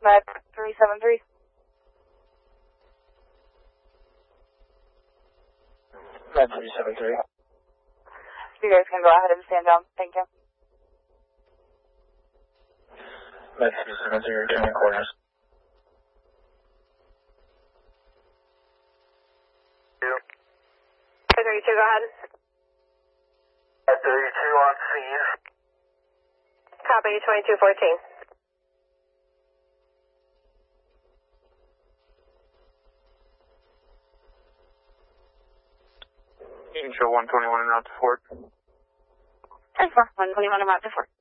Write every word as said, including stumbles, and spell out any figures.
Med three seven three. Med three seven three. You guys can go ahead and stand down. Thank you. Med three seven three, returning quarters. thirty-two, go ahead. Med thirty-two on scene. Copy, twenty-two fourteen. You can show one twenty-one and out to Fort. ten four, one twenty-one and out to Fort.